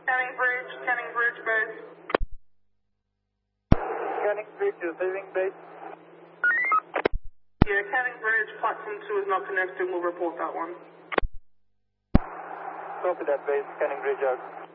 Canning Bridge base. Canning Bridge receiving base. Yeah, Canning Bridge, platform 2 is not connected. We'll report that one. Copy that base, Canning Bridge out.